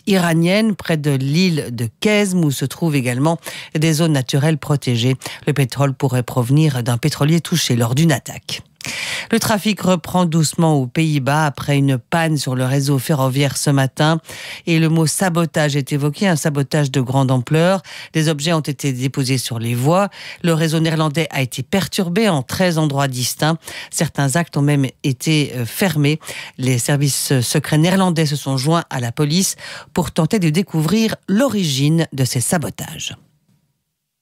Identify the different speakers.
Speaker 1: iranienne près de l'île de Kesm où se trouvent également des zones naturelles protégées. Le pétrole pourrait provenir d'un pétrolier touché lors d'une attaque. Le trafic reprend doucement aux Pays-Bas après une panne sur le réseau ferroviaire ce matin. Et le mot sabotage est évoqué, un sabotage de grande ampleur. Des objets ont été déposés sur les voies. Le réseau néerlandais a été perturbé en 13 endroits distincts. Certains actes ont même été fermés. Les services secrets néerlandais se sont joints à la police pour tenter de découvrir l'origine de ces sabotages.